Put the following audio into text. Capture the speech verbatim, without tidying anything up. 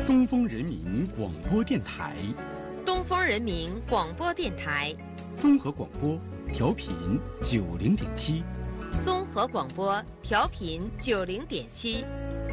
东风人民广播电台， 东风人民广播电台， 综合广播，调频九零点七， 综合广播调频九零点七。